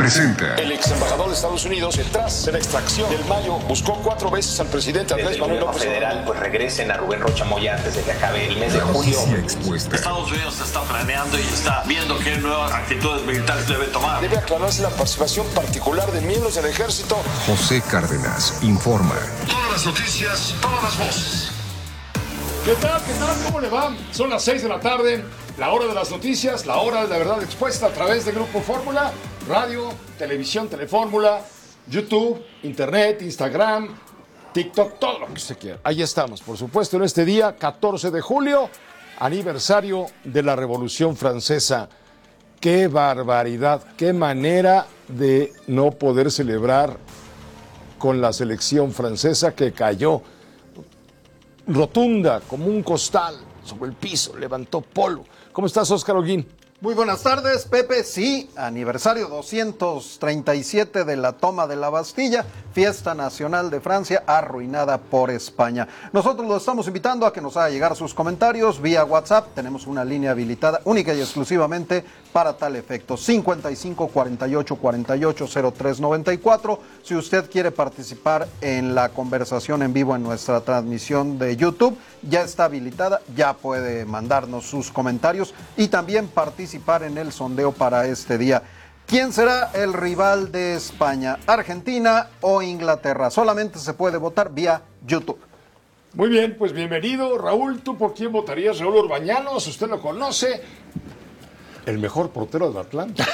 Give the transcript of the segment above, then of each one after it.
presenta. El ex embajador de Estados Unidos, detrás de la extracción del Mayo, buscó 4 veces al presidente Andrés Manuel López Federal, pues regresen a Rubén Rocha Moya antes de que acabe el mes de julio. Expuesta. Estados Unidos está planeando y está viendo qué nuevas actitudes militares debe tomar. Debe aclararse la participación particular de miembros del ejército. José Cárdenas informa. Todas las noticias, todas las voces. ¿Qué tal? ¿Qué tal? ¿Cómo le va? Son las 6 de la tarde, la hora de las noticias, la hora de la verdad expuesta a través de Grupo Fórmula, radio, televisión, Telefórmula, YouTube, Internet, Instagram, TikTok, todo lo que usted quiera. Ahí estamos, por supuesto, en este día, 14 de julio, aniversario de la Revolución Francesa. ¡Qué barbaridad! ¡Qué manera de no poder celebrar con la selección francesa que cayó rotunda como un costal sobre el piso, levantó polvo? ¿Cómo estás, Óscar Holguín? Muy buenas tardes, Pepe. Sí, aniversario 237 de la toma de la Bastilla, fiesta nacional de Francia arruinada por España. Nosotros lo estamos invitando a que nos haga llegar sus comentarios vía WhatsApp. Tenemos una línea habilitada única y exclusivamente para tal efecto. 55 48 48 03 94. Si usted quiere participar en la conversación en vivo en nuestra transmisión de YouTube, ya está habilitada, ya puede mandarnos sus comentarios y también participar en el sondeo para este día. ¿Quién será el rival de España? ¿Argentina o Inglaterra? Solamente se puede votar vía YouTube. Muy bien, pues bienvenido, Raúl. ¿Tú por quién votarías? Raúl Orbañanos, usted lo conoce, el mejor portero del Atlante.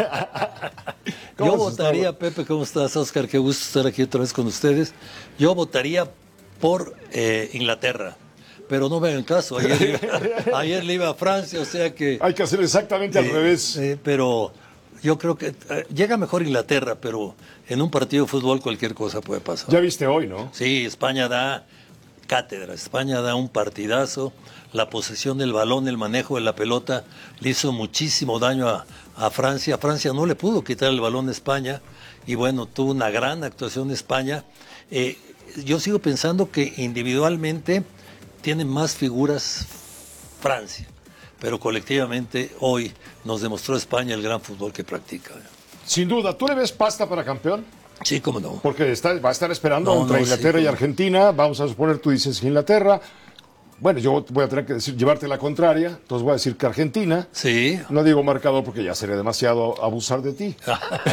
Yo votaría, Pepe, ¿cómo estás, Óscar? Qué gusto estar aquí otra vez con ustedes. Yo votaría por Inglaterra, pero no me hagan caso. Ayer le iba a Francia, o sea que... Hay que hacer exactamente al revés. Pero yo creo que llega mejor Inglaterra, pero en un partido de fútbol cualquier cosa puede pasar. Ya viste hoy, ¿no? Sí, España da cátedra, España da un partidazo. La posesión del balón, el manejo de la pelota le hizo muchísimo daño a Francia. Francia no le pudo quitar el balón a España y bueno, tuvo una gran actuación de España. Yo sigo pensando que individualmente tiene más figuras Francia, pero colectivamente hoy nos demostró España el gran fútbol que practica. Sin duda, ¿tú le ves pasta para campeón? Sí, cómo no. Porque va a estar esperando entre Inglaterra y Argentina. Vamos a suponer, tú dices Inglaterra. Bueno, yo voy a tener que llevarte la contraria, entonces voy a decir que Argentina. Sí. No digo marcador porque ya sería demasiado abusar de ti.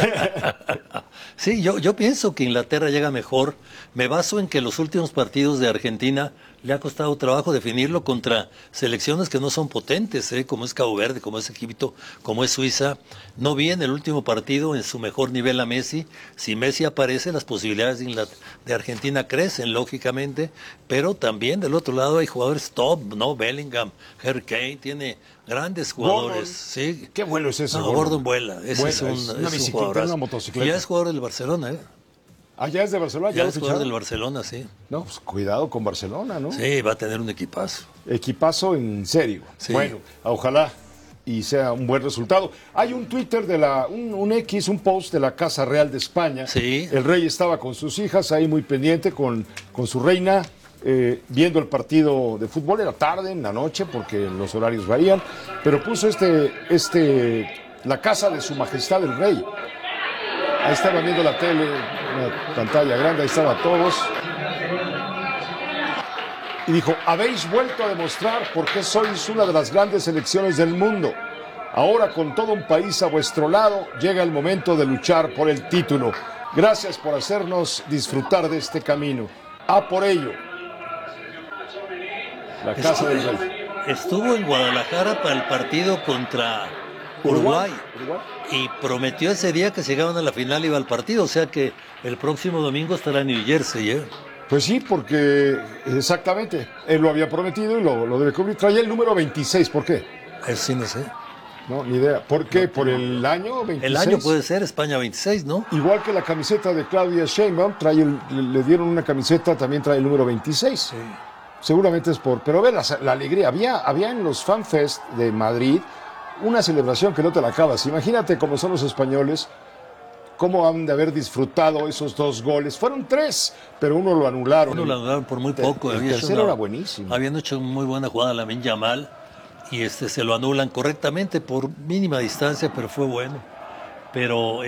Sí, yo pienso que Inglaterra llega mejor. Me baso en que los últimos partidos de Argentina le ha costado trabajo definirlo contra selecciones que no son potentes, como es Cabo Verde, como es Egipto, como es Suiza. No vi en el último partido en su mejor nivel a Messi. Si Messi aparece, las posibilidades de Argentina crecen, lógicamente, pero también del otro lado hay jugadores top, ¿no? Bellingham, Harry Kane, tiene grandes jugadores. Gordon. Sí. Qué bueno es ese. No, Gordon vuela. Ese es un bicicleta, jugadorazo. una motocicleta. Y ya es jugador del Barcelona, Ah, ya es de Barcelona. Ya es jugador del Barcelona, sí. No, pues cuidado con Barcelona, ¿no? Sí, va a tener un equipazo. Equipazo en serio. Sí. Bueno, ojalá y sea un buen resultado. Hay un Twitter un X, un post de la Casa Real de España. Sí. El rey estaba con sus hijas ahí muy pendiente con su reina, viendo el partido de fútbol. Era tarde, en la noche, porque los horarios varían, pero puso la casa de su majestad el rey. Ahí estaban viendo la tele, una pantalla grande, ahí estaban todos. Y dijo, habéis vuelto a demostrar por qué sois una de las grandes selecciones del mundo. Ahora, con todo un país a vuestro lado, llega el momento de luchar por el título. Gracias por hacernos disfrutar de este camino. A por ello. La casa del rey. Estuvo en Guadalajara para el partido contra Uruguay. Y prometió ese día que si llegaban a la final iba al partido. O sea que el próximo domingo estará en New Jersey, ¿eh? Pues sí, porque exactamente, él lo había prometido y lo debe cumplir. Traía el número 26, ¿por qué? Eso sí, no sé. No, ni idea. ¿Por qué? ¿Por el año 26? El año puede ser España 26, ¿no? Igual que la camiseta de Claudia Sheinbaum, le dieron una camiseta, también trae el número 26. Sí. Seguramente es por... Pero ve la alegría. Había en los FanFest de Madrid una celebración que no te la acabas. Imagínate cómo son los españoles, cómo han de haber disfrutado esos 2 goles. Fueron 3, pero uno lo anularon. Uno lo anularon por muy poco. El tercero era buenísimo. Habían hecho una muy buena jugada Lamine Yamal y se lo anulan correctamente por mínima distancia, pero fue bueno. pero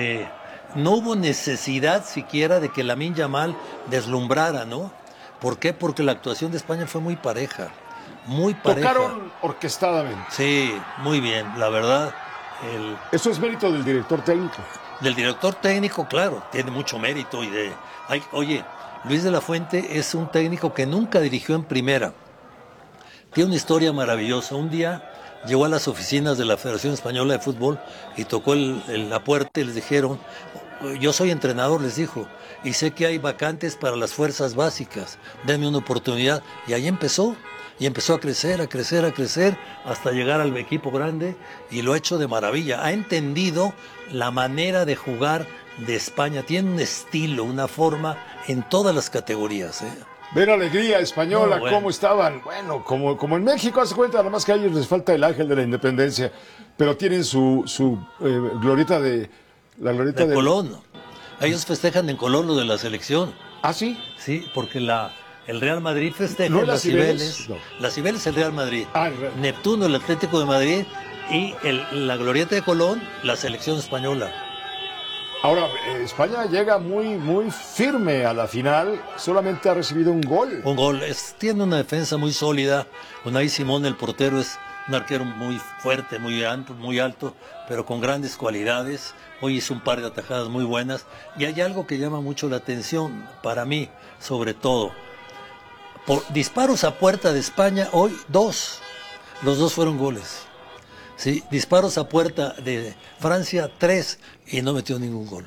no hubo necesidad siquiera de que Lamine Yamal deslumbrara, ¿no? ¿Por qué? Porque la actuación de España fue muy pareja, muy pareja. Tocaron orquestadamente. Sí, muy bien, la verdad. Eso es mérito del director técnico. Del director técnico, claro, tiene mucho mérito. Oye, Luis de la Fuente es un técnico que nunca dirigió en primera. Tiene una historia maravillosa. Un día llegó a las oficinas de la Federación Española de Fútbol y tocó la puerta y les dijeron, yo soy entrenador, les dijo, y sé que hay vacantes para las fuerzas básicas, denme una oportunidad. Y ahí empezó. Y empezó a crecer, a crecer, a crecer, hasta llegar al equipo grande, y lo ha hecho de maravilla. Ha entendido la manera de jugar de España. Tiene un estilo, una forma en todas las categorías. Ver alegría española, Bueno. cómo estaban. Bueno, como en México, hace cuenta, nada más que a ellos les falta el ángel de la independencia, pero tienen su glorieta de... La glorieta De Colón. Ellos festejan en Colón lo de la selección. ¿Ah, sí? Sí, porque el Real Madrid festeja ¿No en las las Cibeles? Cibeles. No. Las Cibeles el Real Madrid. Ah, el Real. Neptuno el Atlético de Madrid. Y la glorieta de Colón, la selección española. Ahora, España llega muy, muy firme a la final, solamente ha recibido un gol. Un gol. Tiene una defensa muy sólida. Unai Simón, el portero, es un arquero muy fuerte, muy alto, pero con grandes cualidades. Hoy hizo un par de atajadas muy buenas. Y hay algo que llama mucho la atención, para mí, sobre todo. Por disparos a puerta de España, hoy 2. Los 2 fueron goles. Sí, disparos a puerta de Francia, 3, y no metió ningún gol.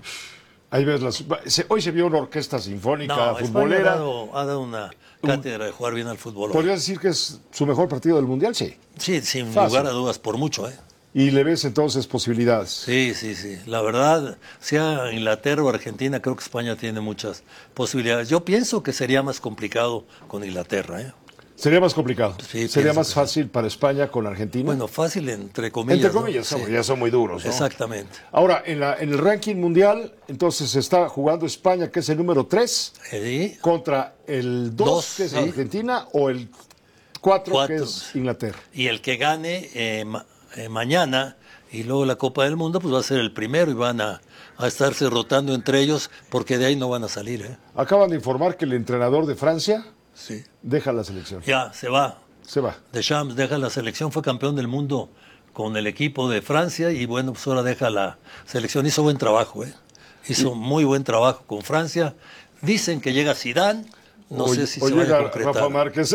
Ahí ves, hoy se vio una orquesta sinfónica, No, futbolera. España ha dado una cátedra de jugar bien al fútbol. ¿Podrías decir que es su mejor partido del Mundial? Sí. Sí, sin Fácil. lugar a dudas, por mucho, Y le ves entonces posibilidades. Sí. La verdad, sea Inglaterra o Argentina, creo que España tiene muchas posibilidades. Yo pienso que sería más complicado con Inglaterra, Sería más complicado. Sí, Sería pienso más que fácil para España con Argentina. Bueno, fácil entre comillas. entre comillas, ¿no? Sí. ya son muy duros, ¿no? Exactamente. Ahora, en el ranking mundial, entonces está jugando España, que es el número 3, Sí. contra el 2, Dos, que es sí. Argentina, o el 4, que Cuatro. es Inglaterra. Y el que gane mañana y luego la Copa del Mundo, pues va a ser el primero y van a estarse rotando entre ellos, porque de ahí no van a salir. Acaban de informar que el entrenador de Francia Sí. deja la selección. Ya, se va. Se va. Deschamps deja la selección, fue campeón del mundo con el equipo de Francia y bueno, pues ahora deja la selección. Hizo buen trabajo, Hizo muy buen trabajo con Francia. Dicen que llega Zidane, no sé si se vaya a llega concretar. Rafa Márquez.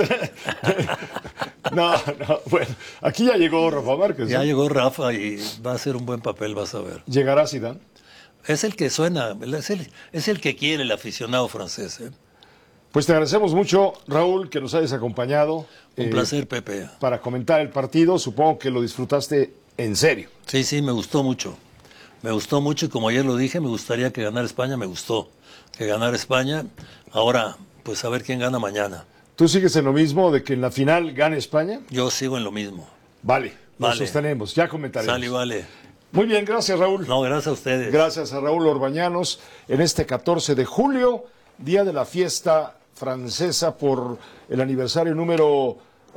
No, bueno, aquí ya llegó Rafa Márquez. Ya ¿no? llegó Rafa y va a hacer un buen papel, vas a ver. ¿Llegará Zidane? Es el que suena, es el que quiere el aficionado francés. Pues te agradecemos mucho, Raúl, que nos hayas acompañado. Un placer, Pepe. Para comentar el partido. Supongo que lo disfrutaste en serio. Sí, me gustó mucho. Me gustó mucho y como ayer lo dije, me gustaría que ganara España, me gustó que ganara España. Ahora, pues a ver quién gana mañana. ¿Tú sigues en lo mismo de que en la final gane España? Yo sigo en lo mismo. Vale, lo Vale. sostenemos, ya comentaremos. Sale y vale. Muy bien, gracias, Raúl. No, gracias a ustedes. Gracias a Raúl Orbañanos en este 14 de julio, día de la fiesta francesa por el aniversario número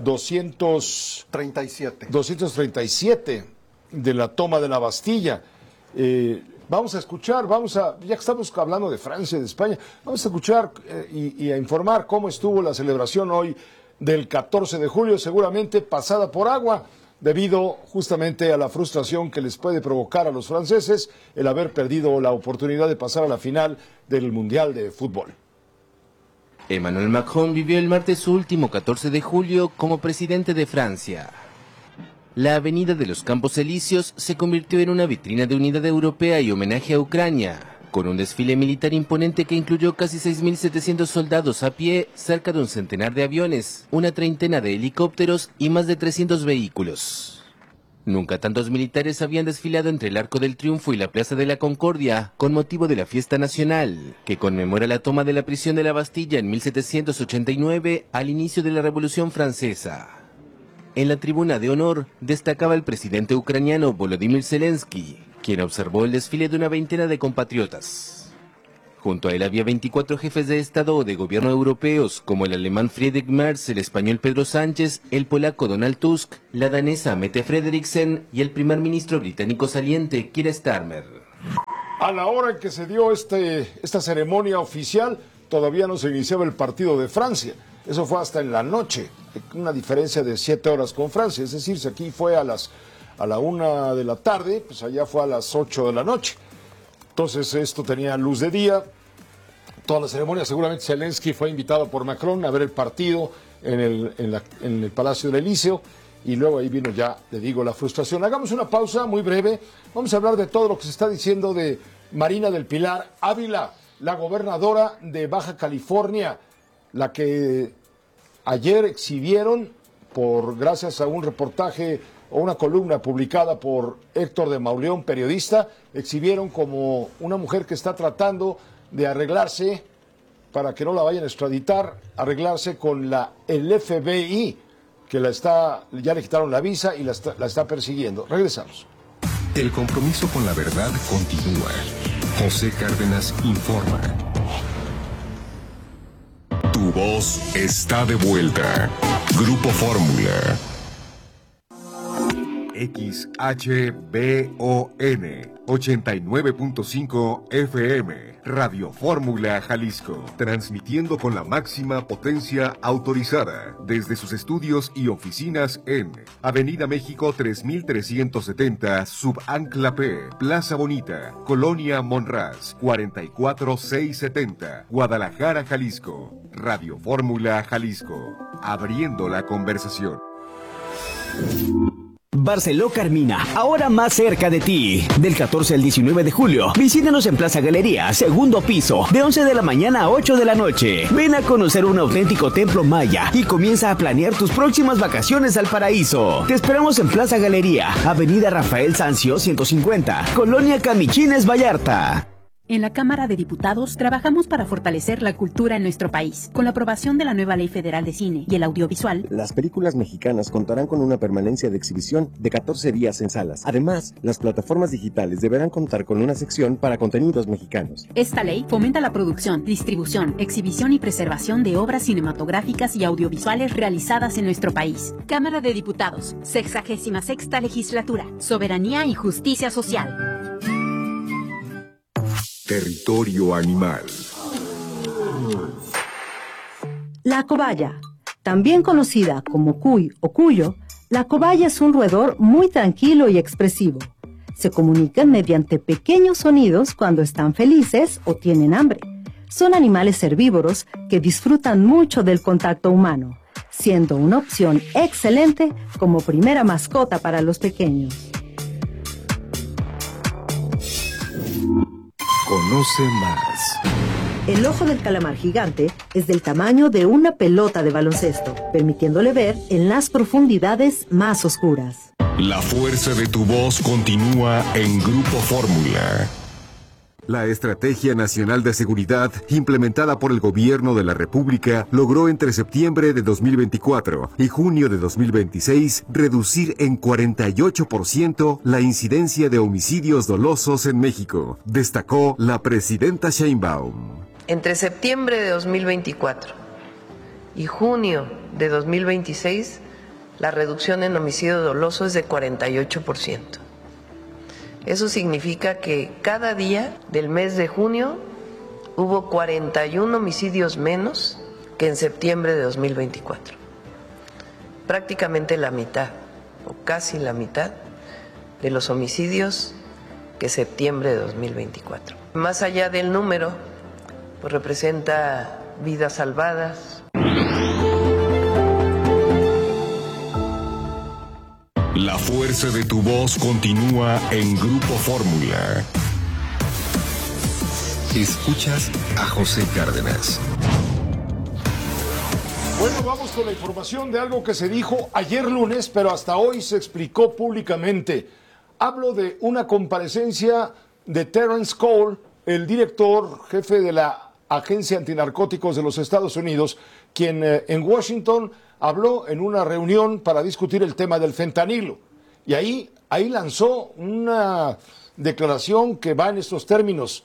237 de la toma de la Bastilla. Vamos a escuchar, ya que estamos hablando de Francia y de España, vamos a escuchar y a informar cómo estuvo la celebración hoy del 14 de julio, seguramente pasada por agua, debido justamente a la frustración que les puede provocar a los franceses el haber perdido la oportunidad de pasar a la final del Mundial de Fútbol. Emmanuel Macron vivió el martes su último 14 de julio como presidente de Francia. La avenida de los Campos Elíseos se convirtió en una vitrina de unidad europea y homenaje a Ucrania, con un desfile militar imponente que incluyó casi 6.700 soldados a pie, cerca de un centenar de aviones, una treintena de helicópteros y más de 300 vehículos. Nunca tantos militares habían desfilado entre el Arco del Triunfo y la Plaza de la Concordia con motivo de la fiesta nacional, que conmemora la toma de la prisión de la Bastilla en 1789 al inicio de la Revolución Francesa. En la tribuna de honor destacaba el presidente ucraniano Volodymyr Zelensky, quien observó el desfile de una veintena de compatriotas. Junto a él había 24 jefes de Estado o de gobierno europeos, como el alemán Friedrich Merz, el español Pedro Sánchez, el polaco Donald Tusk, la danesa Mette Frederiksen y el primer ministro británico saliente, Keir Starmer. A la hora en que se dio esta ceremonia oficial, todavía no se iniciaba el partido de Francia. Eso fue hasta en la noche, una diferencia de 7 horas con Francia. Es decir, si aquí fue a la 1 de la tarde, pues allá fue a las 8 de la noche. Entonces esto tenía luz de día. Toda la ceremonia, seguramente Zelensky fue invitado por Macron a ver el partido en el Palacio del Elíseo. Y luego ahí vino ya, le digo, la frustración. Hagamos una pausa muy breve. Vamos a hablar de todo lo que se está diciendo de Marina del Pilar Ávila, la gobernadora de Baja California, la que ayer exhibieron, gracias a un reportaje o una columna publicada por Héctor de Mauleón, periodista, exhibieron como una mujer que está tratando de arreglarse para que no la vayan a extraditar, arreglarse con el FBI, que ya le quitaron la visa y la está persiguiendo. Regresamos. El compromiso con la verdad continúa. José Cárdenas informa. Tu voz está de vuelta. Grupo Fórmula. XHBON 89.5 FM, Radio Fórmula Jalisco, transmitiendo con la máxima potencia autorizada desde sus estudios y oficinas en Avenida México 3370, Subancla P, Plaza Bonita, Colonia Monraz, 44670, Guadalajara, Jalisco. Radio Fórmula Jalisco, abriendo la conversación. Barceló Carmina, ahora más cerca de ti. Del 14 al 19 de julio, visítanos en Plaza Galería, segundo piso, de 11 de la mañana a 8 de la noche. Ven a conocer un auténtico templo maya y comienza a planear tus próximas vacaciones al paraíso. Te esperamos en Plaza Galería, Avenida Rafael Sanzio 150, Colonia Camichines, Vallarta. En la Cámara de Diputados trabajamos para fortalecer la cultura en nuestro país. Con la aprobación de la nueva Ley Federal de Cine y el Audiovisual, las películas mexicanas contarán con una permanencia de exhibición de 14 días en salas. Además, las plataformas digitales deberán contar con una sección para contenidos mexicanos. Esta ley fomenta la producción, distribución, exhibición y preservación de obras cinematográficas y audiovisuales realizadas en nuestro país. Cámara de Diputados, 66ª Legislatura, Soberanía y Justicia Social. Territorio animal. La cobaya, también conocida como cuy o cuyo, la cobaya es un roedor muy tranquilo y expresivo. Se comunican mediante pequeños sonidos cuando están felices o tienen hambre. Son animales herbívoros que disfrutan mucho del contacto humano, siendo una opción excelente como primera mascota para los pequeños. Conoce más. El ojo del calamar gigante es del tamaño de una pelota de baloncesto, permitiéndole ver en las profundidades más oscuras. La fuerza de tu voz continúa en Grupo Fórmula. La Estrategia Nacional de Seguridad, implementada por el Gobierno de la República, logró entre septiembre de 2024 y junio de 2026 reducir en 48% la incidencia de homicidios dolosos en México, destacó la presidenta Sheinbaum. Entre septiembre de 2024 y junio de 2026, la reducción en homicidio doloso es de 48%. Eso significa que cada día del mes de junio hubo 41 homicidios menos que en septiembre de 2024. Prácticamente la mitad, o casi la mitad, de los homicidios que septiembre de 2024. Más allá del número, pues representa vidas salvadas. La fuerza de tu voz continúa en Grupo Fórmula. Escuchas a José Cárdenas. Bueno, vamos con la información de algo que se dijo ayer lunes, pero hasta hoy se explicó públicamente. Hablo de una comparecencia de Terence Cole, el director jefe de la Agencia Antinarcóticos de los Estados Unidos, quien en Washington habló en una reunión para discutir el tema del fentanilo. Y ahí lanzó una declaración que va en estos términos.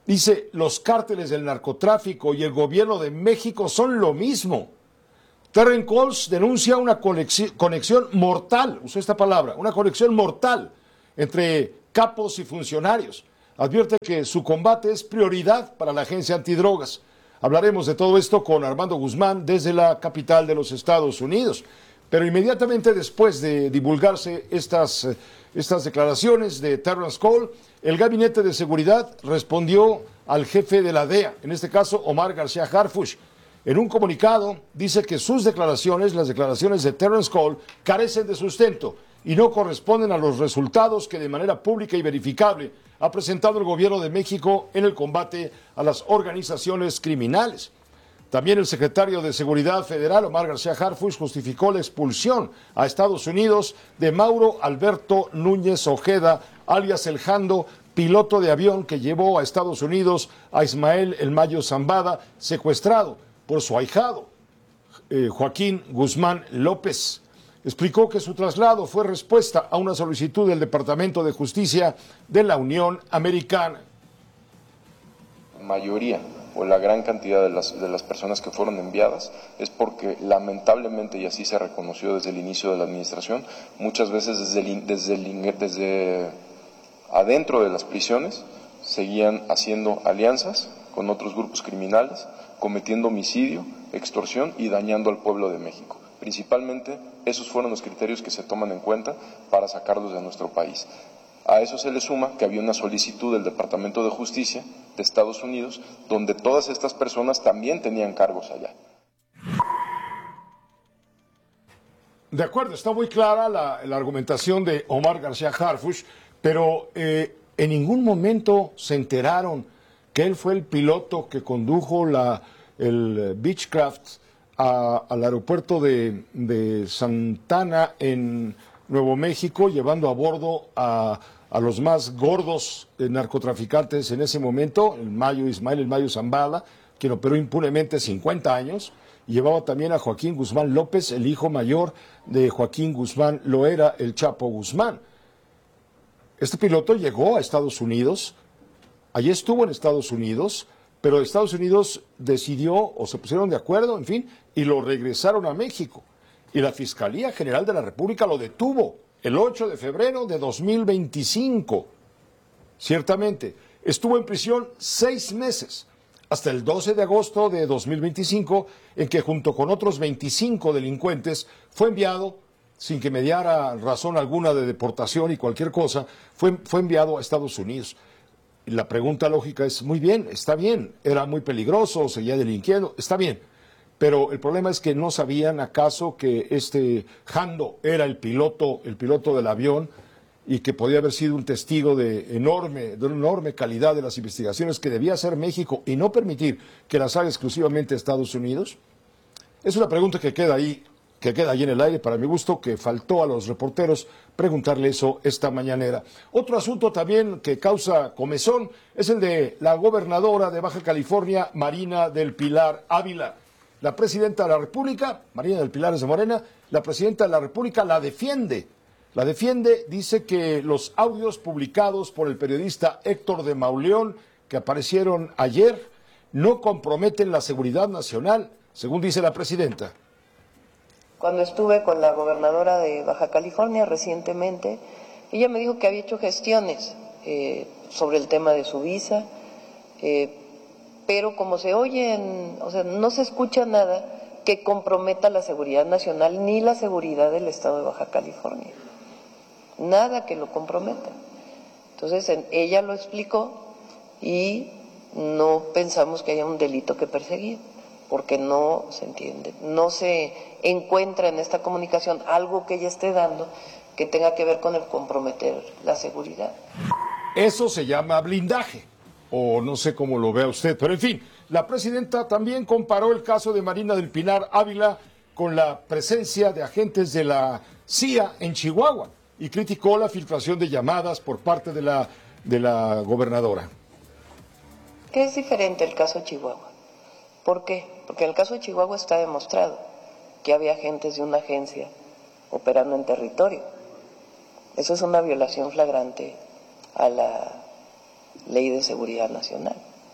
Dice, los cárteles del narcotráfico y el gobierno de México son lo mismo. Terence Coles denuncia una conexión mortal, usó esta palabra, una conexión mortal entre capos y funcionarios. Advierte que su combate es prioridad para la agencia antidrogas. Hablaremos de todo esto con Armando Guzmán desde la capital de los Estados Unidos. Pero inmediatamente después de divulgarse estas declaraciones de Terence Coles, el Gabinete de Seguridad respondió al jefe de la DEA, en este caso Omar García Harfuch. En un comunicado dice que sus declaraciones, las declaraciones de Terence Coles, carecen de sustento y no corresponden a los resultados que de manera pública y verificable ha presentado el gobierno de México en el combate a las organizaciones criminales. También el secretario de Seguridad Federal, Omar García Harfuch, justificó la expulsión a Estados Unidos de Mauro Alberto Núñez Ojeda, alias El Jando, piloto de avión que llevó a Estados Unidos a Ismael El Mayo Zambada, secuestrado por su ahijado, Joaquín Guzmán López. Explicó que su traslado fue respuesta a una solicitud del Departamento de Justicia de la Unión Americana. La mayoría o la gran cantidad de las personas que fueron enviadas es porque lamentablemente, y así se reconoció desde el inicio de la administración, muchas veces desde adentro de las prisiones seguían haciendo alianzas con otros grupos criminales, cometiendo homicidio, extorsión y dañando al pueblo de México. Principalmente, esos fueron los criterios que se toman en cuenta para sacarlos de nuestro país. A eso se le suma que había una solicitud del Departamento de Justicia de Estados Unidos, donde todas estas personas también tenían cargos allá. De acuerdo, está muy clara la argumentación de Omar García Harfuch, pero en ningún momento se enteraron que él fue el piloto que condujo el Beechcraft al aeropuerto de Santana en Nuevo México, llevando a bordo a los más gordos narcotraficantes en ese momento, Ismael El Mayo Zambada, quien operó impunemente 50 años, y llevaba también a Joaquín Guzmán López, el hijo mayor de Joaquín Guzmán Loera, el Chapo Guzmán. Este piloto llegó a Estados Unidos, allí estuvo en Estados Unidos, pero Estados Unidos decidió, o se pusieron de acuerdo, en fin, y lo regresaron a México. Y la Fiscalía General de la República lo detuvo el 8 de febrero de 2025. Ciertamente, estuvo en prisión 6 meses, hasta el 12 de agosto de 2025, en que junto con otros 25 delincuentes fue enviado, sin que mediara razón alguna de deportación y cualquier cosa, fue enviado a Estados Unidos. Y la pregunta lógica es, muy bien, está bien, era muy peligroso, seguía delinquiendo, está bien. Pero el problema es que no sabían acaso que este Jando era el piloto del avión y que podía haber sido un testigo de una enorme calidad de las investigaciones que debía hacer México y no permitir que las haga exclusivamente Estados Unidos. Es una pregunta que queda ahí en el aire, para mi gusto, que faltó a los reporteros preguntarle eso esta mañanera. Otro asunto también que causa comezón es el de la gobernadora de Baja California, Marina del Pilar Ávila. La presidenta de la República, Marina del Pilar es de Morena, la presidenta de la República la defiende. La defiende, dice que los audios publicados por el periodista Héctor de Mauleón, que aparecieron ayer, no comprometen la seguridad nacional, según dice la presidenta. Cuando estuve con la gobernadora de Baja California recientemente, ella me dijo que había hecho gestiones sobre el tema de su visa, pero como se oyen, o sea, no se escucha nada que comprometa la seguridad nacional ni la seguridad del estado de Baja California. Nada que lo comprometa. Entonces, ella lo explicó y no pensamos que haya un delito que perseguir, porque no se entiende, no se encuentra en esta comunicación algo que ella esté dando que tenga que ver con el comprometer la seguridad. Eso se llama blindaje, o no sé cómo lo vea usted, pero en fin, la presidenta también comparó el caso de Marina del Pilar Ávila con la presencia de agentes de la CIA en Chihuahua y criticó la filtración de llamadas por parte de la gobernadora. ¿Qué es diferente el caso de Chihuahua? ¿Por qué? Porque en el caso de Chihuahua está demostrado que había agentes de una agencia operando en territorio. Eso es una violación flagrante a la Ley de Seguridad Nacional.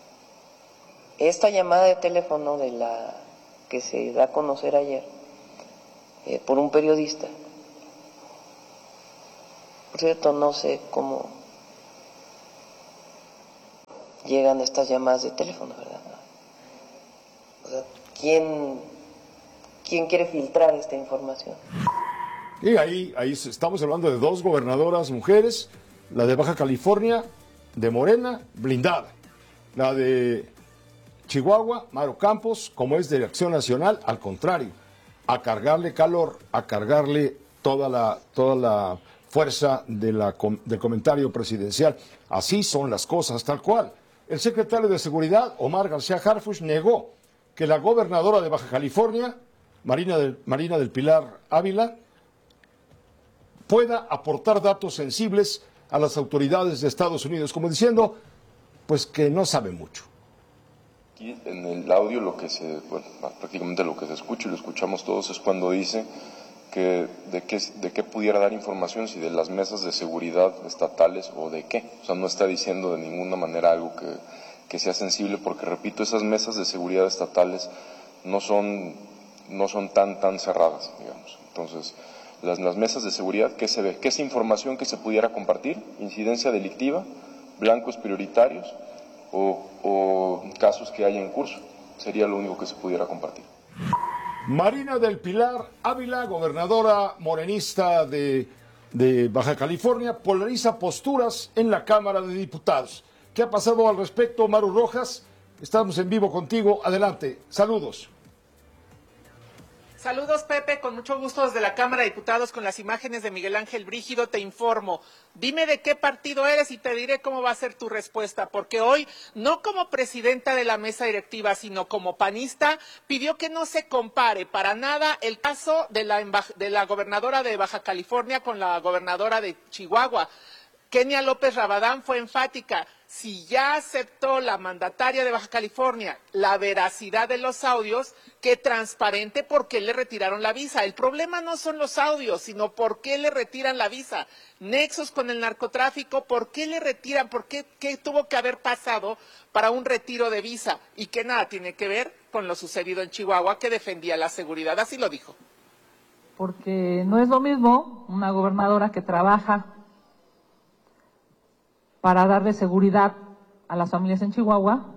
Esta llamada de teléfono de la que se da a conocer ayer por un periodista, por cierto, no sé cómo llegan estas llamadas de teléfono, ¿verdad? O sea, ¿quién quiere filtrar esta información? Y ahí estamos hablando de 2 gobernadoras mujeres, la de Baja California, de Morena, blindada. La de Chihuahua, Maru Campos, como es de Acción Nacional, al contrario, a cargarle calor, a cargarle toda la fuerza del comentario presidencial. Así son las cosas, tal cual. El secretario de Seguridad, Omar García Harfuch, negó que la gobernadora de Baja California, Marina del Pilar Ávila, pueda aportar datos sensibles a las autoridades de Estados Unidos, como diciendo, pues que no sabe mucho. Aquí en el audio prácticamente lo que se escucha y lo escuchamos todos es cuando dice que de qué pudiera dar información, si de las mesas de seguridad estatales o de qué. O sea, no está diciendo de ninguna manera algo que sea sensible, porque repito, esas mesas de seguridad estatales no son tan cerradas, digamos. Entonces, las mesas de seguridad, ¿qué se ve? ¿Qué es información que se pudiera compartir? ¿Incidencia delictiva? ¿Blancos prioritarios? ¿O casos que haya en curso? Sería lo único que se pudiera compartir. Marina del Pilar Ávila, gobernadora morenista de Baja California, polariza posturas en la Cámara de Diputados. ¿Qué ha pasado al respecto, Maru Rojas? Estamos en vivo contigo. Adelante. Saludos. Saludos, Pepe, con mucho gusto desde la Cámara de Diputados con las imágenes de Miguel Ángel Brígido. Te informo, dime de qué partido eres y te diré cómo va a ser tu respuesta, porque hoy, no como presidenta de la mesa directiva, sino como panista, pidió que no se compare para nada el caso de la gobernadora de Baja California con la gobernadora de Chihuahua. Kenia López Rabadán fue enfática: si ya aceptó la mandataria de Baja California la veracidad de los audios, que transparente por qué le retiraron la visa. El problema no son los audios, sino por qué le retiran la visa. Nexos con el narcotráfico, ¿por qué le retiran? ¿Qué tuvo que haber pasado para un retiro de visa? Y que nada tiene que ver con lo sucedido en Chihuahua, que defendía la seguridad. Así lo dijo. Porque no es lo mismo una gobernadora que trabaja para darle seguridad a las familias en Chihuahua,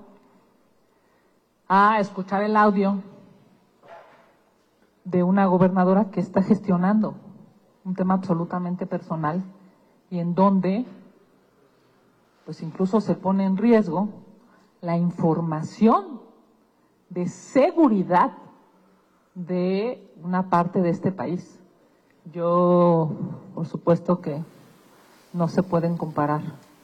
a escuchar el audio de una gobernadora que está gestionando un tema absolutamente personal y en donde, pues incluso se pone en riesgo la información de seguridad de una parte de este país. Yo, por supuesto que no se pueden comparar.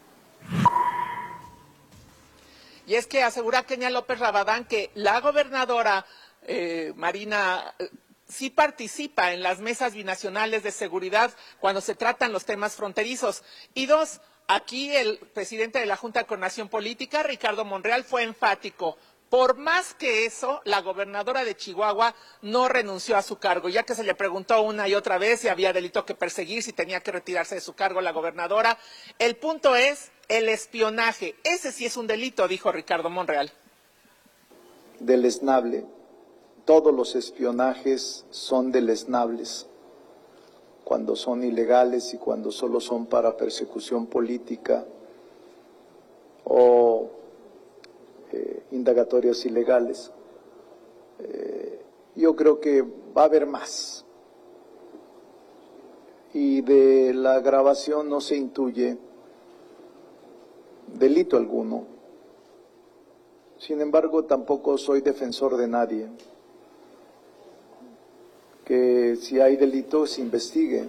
Y es que asegura Kenia López Rabadán que la gobernadora Marina sí participa en las mesas binacionales de seguridad cuando se tratan los temas fronterizos. Y 2, aquí el presidente de la Junta de Coordinación Política, Ricardo Monreal, fue enfático. Por más que eso, la gobernadora de Chihuahua no renunció a su cargo, ya que se le preguntó una y otra vez si había delito que perseguir, si tenía que retirarse de su cargo la gobernadora. El punto es el espionaje. Ese sí es un delito, dijo Ricardo Monreal. Deleznable. Todos los espionajes son deleznables cuando son ilegales y cuando solo son para persecución política o indagatorias ilegales. Yo creo que va a haber más. Y de la grabación no se intuye delito alguno. Sin embargo, tampoco soy defensor de nadie. Que si hay delito se investigue.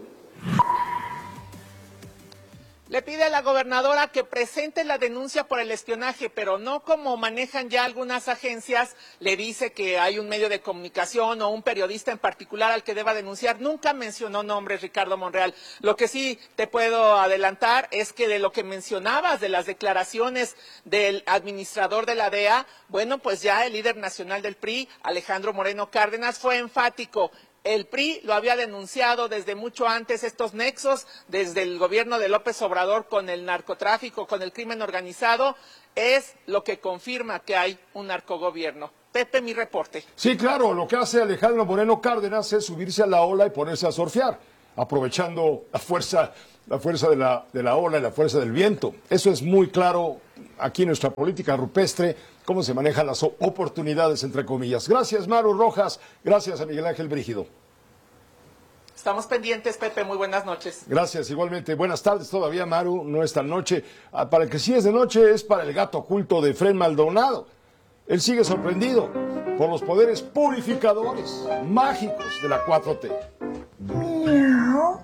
Le pide a la gobernadora que presente la denuncia por el espionaje, pero no como manejan ya algunas agencias. Le dice que hay un medio de comunicación o un periodista en particular al que deba denunciar. Nunca mencionó nombres, Ricardo Monreal. Lo que sí te puedo adelantar es que de lo que mencionabas, de las declaraciones del administrador de la DEA, bueno, pues ya el líder nacional del PRI, Alejandro Moreno Cárdenas, fue enfático. El PRI lo había denunciado desde mucho antes, estos nexos, desde el gobierno de López Obrador con el narcotráfico, con el crimen organizado. es lo que confirma que hay un narcogobierno. Pepe, mi reporte. Sí, claro, lo que hace Alejandro Moreno Cárdenas es subirse a la ola y ponerse a surfear, aprovechando la fuerza de la ola y la fuerza del viento. Eso es muy claro aquí en nuestra política rupestre, cómo se manejan las oportunidades, entre comillas. Gracias, Maru Rojas. Gracias a Miguel Ángel Brígido. Estamos pendientes, Pepe. Muy buenas noches. Gracias, igualmente. Buenas tardes todavía, Maru. No es tan noche. Para el que sí es de noche es para el gato oculto de Efraín Maldonado. Él sigue sorprendido por los poderes purificadores mágicos de la 4T. Miau.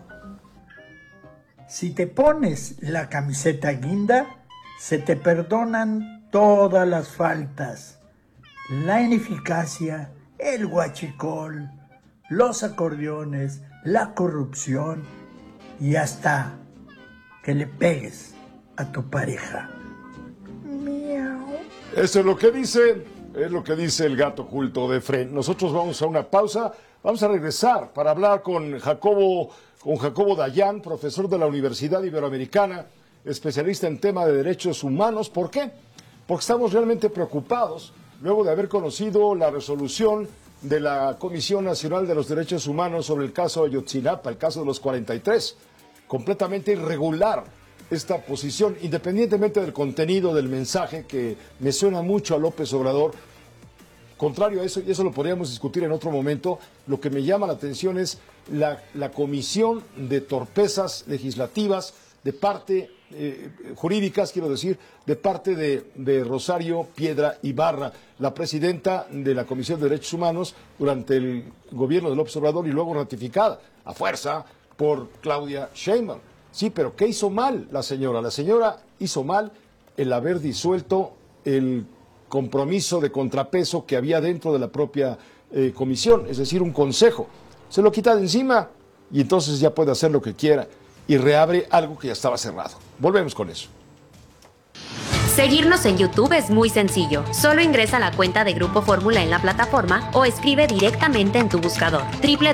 Si te pones la camiseta guinda, se te perdonan todas las faltas. La ineficacia, el huachicol, los acordeones, la corrupción y hasta que le pegues a tu pareja. Miau. Eso es lo que dice el gato oculto de Efraín. Nosotros vamos a una pausa, vamos a regresar para hablar con Jacobo Dayan, profesor de la Universidad Iberoamericana, especialista en tema de derechos humanos. ¿Por qué? Porque estamos realmente preocupados luego de haber conocido la resolución de la Comisión Nacional de los Derechos Humanos sobre el caso Ayotzinapa, el caso de los 43. Completamente irregular esta posición, independientemente del contenido del mensaje, que me suena mucho a López Obrador. Contrario a eso, y eso lo podríamos discutir en otro momento, lo que me llama la atención es la comisión de torpezas legislativas de parte, jurídicas, quiero decir, de parte de Rosario Piedra Ibarra, la presidenta de la Comisión de Derechos Humanos durante el gobierno de López Obrador y luego ratificada a fuerza por Claudia Sheinbaum. Sí, pero ¿qué hizo mal la señora? La señora hizo mal el haber disuelto el compromiso de contrapeso que había dentro de la propia comisión, es decir, un consejo. Se lo quita de encima y entonces ya puede hacer lo que quiera y reabre algo que ya estaba cerrado. Volvemos con eso. Seguirnos en YouTube es muy sencillo. Solo ingresa a la cuenta de Grupo Fórmula en la plataforma o escribe directamente en tu buscador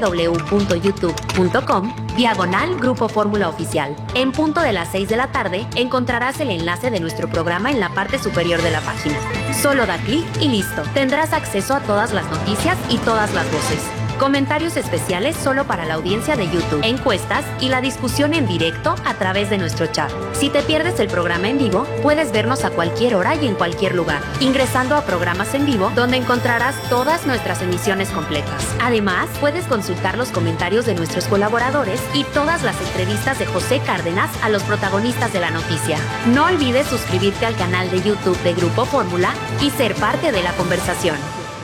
www.youtube.com/Grupo Fórmula Oficial. En punto de las 6 de la tarde encontrarás el enlace de nuestro programa en la parte superior de la página. Solo da clic y listo. Tendrás acceso a todas las noticias y todas las voces. Comentarios especiales solo para la audiencia de YouTube, encuestas y la discusión en directo a través de nuestro chat. Si te pierdes el programa en vivo, puedes vernos a cualquier hora y en cualquier lugar, ingresando a Programas en Vivo, donde encontrarás todas nuestras emisiones completas. Además, puedes consultar los comentarios de nuestros colaboradores y todas las entrevistas de José Cárdenas a los protagonistas de la noticia. No olvides suscribirte al canal de YouTube de Grupo Fórmula y ser parte de la conversación.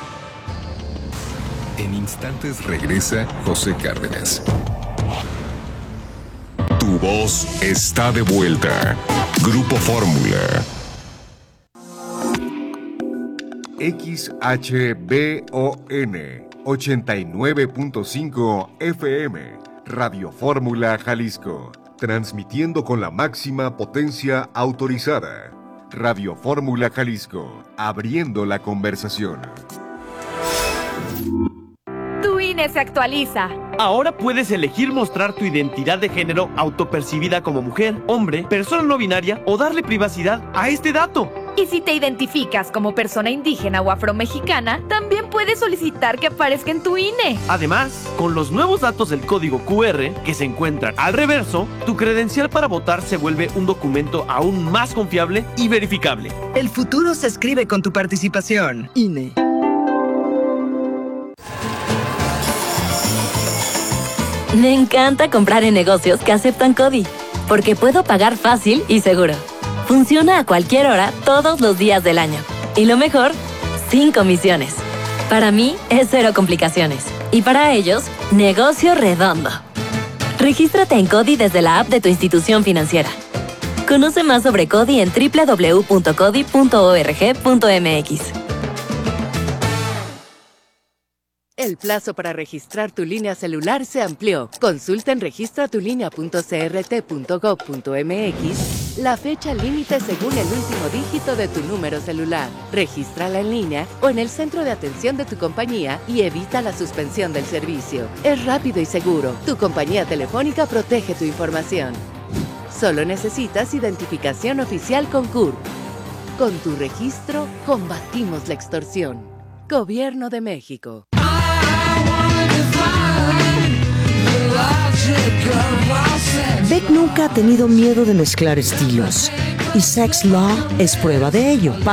En instantes regresa José Cárdenas. Tu voz está de vuelta. Grupo Fórmula. XHBON 89.5 FM. Radio Fórmula Jalisco. Transmitiendo con la máxima potencia autorizada. Radio Fórmula Jalisco. Abriendo la conversación. Tu INE se actualiza. Ahora puedes elegir mostrar tu identidad de género autopercibida como mujer, hombre, persona no binaria o darle privacidad a este dato. Y si te identificas como persona indígena o afromexicana, también puedes solicitar que aparezca en tu INE. Además, con los nuevos datos del código QR que se encuentran al reverso, tu credencial para votar se vuelve un documento aún más confiable y verificable. El futuro se escribe con tu participación. INE. Me encanta comprar en negocios que aceptan CODI, porque puedo pagar fácil y seguro. Funciona a cualquier hora, todos los días del año. Y lo mejor, sin comisiones. Para mí, es cero complicaciones. Y para ellos, negocio redondo. Regístrate en CODI desde la app de tu institución financiera. Conoce más sobre CODI en www.codi.org.mx. El plazo para registrar tu línea celular se amplió. Consulta en registratulinea.crt.gov.mx la fecha límite según el último dígito de tu número celular. Regístrala en línea o en el centro de atención de tu compañía y evita la suspensión del servicio. Es rápido y seguro. Tu compañía telefónica protege tu información. Solo necesitas identificación oficial con CURP. Con tu registro, combatimos la extorsión. Gobierno de México. Beck nunca ha tenido miedo de mezclar estilos, y Sex Law es prueba de ello.